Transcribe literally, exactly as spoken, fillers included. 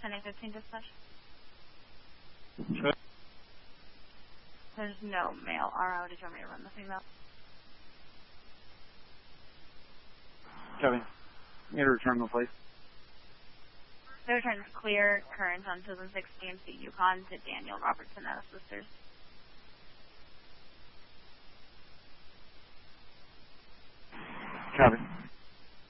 ten eight fifteen dispatch. Sure. There's no male R O. Did you want me to run the female? Kevin, you need to return the place. They're trying to clear current on two thousand six D M C Yukon to Daniel Robertson as sisters. Kevin.